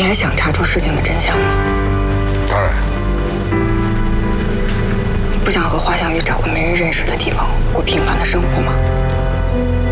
也想查出事情的真相吗？ 当然。 你不想和华夏宇找个没人认识的地方过平凡的生活吗？